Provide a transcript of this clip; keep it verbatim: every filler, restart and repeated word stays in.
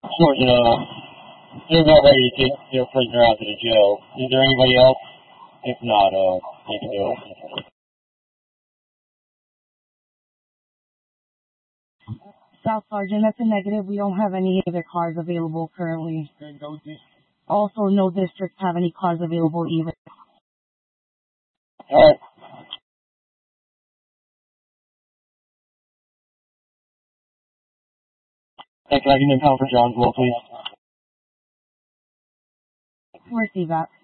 Sorting, uh, they're about ready to take their prisoner out to the jail. Is there anybody else? If not, uh, they can do it. South Sergeant, that's a negative. We don't have any other cars available currently. Also, no districts have any cars available either. Alright. Hey, can I get an impound for Johnsville, please? Receive that.